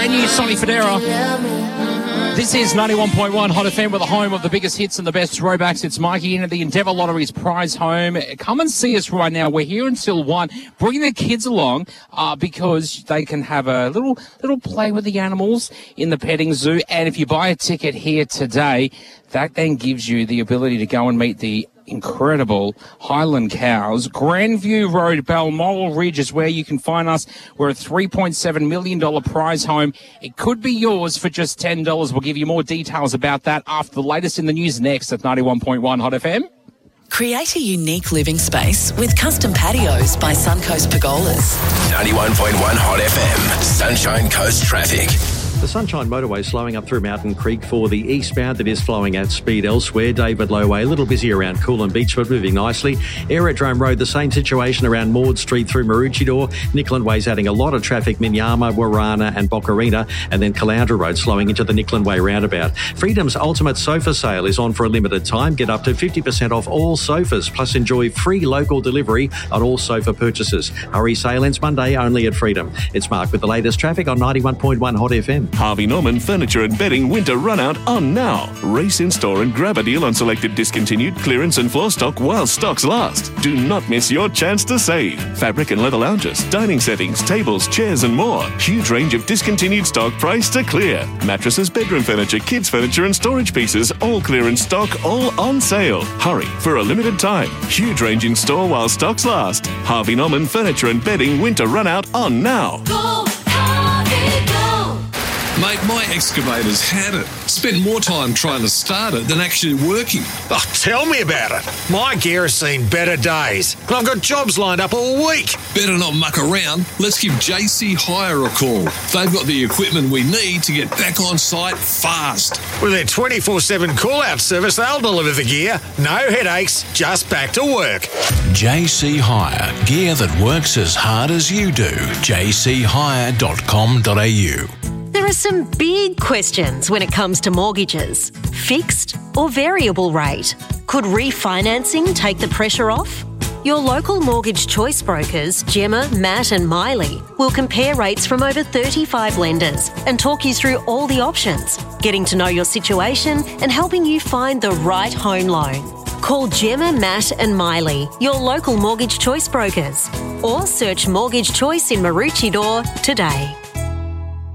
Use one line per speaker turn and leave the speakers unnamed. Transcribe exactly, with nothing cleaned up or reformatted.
brand new Sonny Fodera. This is ninety-one point one Hot F M with the home of the biggest hits and the best throwbacks. It's Mikey in at the Endeavour Lottery's prize home. Come and see us right now. We're here until one. Bring the kids along uh, because they can have a little little play with the animals in the petting zoo. And if you buy a ticket here today, that then gives you the ability to go and meet the incredible Highland cows. Grandview Road, Balmoral Ridge is where you can find us. We're a three point seven million dollars prize home. It could be yours for just ten dollars. We'll give you more details about that after the latest in the news next at ninety-one point one Hot F M.
Create a unique living space with custom patios by Suncoast Pergolas.
ninety-one point one Hot F M, Sunshine Coast traffic.
The Sunshine Motorway slowing up through Mountain Creek for the eastbound that is flowing at speed elsewhere. David Lowway, a little busy around Coolum Beach, but moving nicely. Aerodrome Road, the same situation around Maud Street through Maroochydore. Nickland Way's adding a lot of traffic, Minyama, Warana and Boccarina, and then Caloundra Road slowing into the Nickland Way roundabout. Freedom's Ultimate Sofa Sale is on for a limited time. Get up to fifty percent off all sofas, plus enjoy free local delivery on all sofa purchases. Hurry, sale ends Monday only at Freedom. It's Mark with the latest traffic on ninety-one point one Hot F M.
Harvey Norman Furniture and Bedding Winter Run Out on now. Race in store and grab a deal on selected discontinued clearance and floor stock while stocks last. Do not miss your chance to save. Fabric and leather lounges, dining settings, tables, chairs and more. Huge range of discontinued stock priced to clear. Mattresses, bedroom furniture, kids furniture and storage pieces, all clearance stock, all on sale. Hurry for a limited time. Huge range in store while stocks last. Harvey Norman Furniture and Bedding Winter Run Out on now.
Go, Harvey, go!
Mate, my excavator's had it. Spent more time trying to start it than actually working.
Oh, tell me about it. My gear has seen better days. I've got jobs lined up all week.
Better not muck around. Let's give J C Hire a call. They've got the equipment we need to get back on site fast.
With their twenty-four seven call-out service, they'll deliver the gear. No headaches, just back to work.
J C Hire. Gear that works as hard as you do. j c hire dot com dot a u.
There are some big questions when it comes to mortgages. Fixed or variable rate? Could refinancing take the pressure off? Your local mortgage choice brokers, Gemma, Matt and Miley, will compare rates from over thirty-five lenders and talk you through all the options, getting to know your situation and helping you find the right home loan. Call Gemma, Matt and Miley, your local mortgage choice brokers, or search Mortgage Choice in Maroochydore today.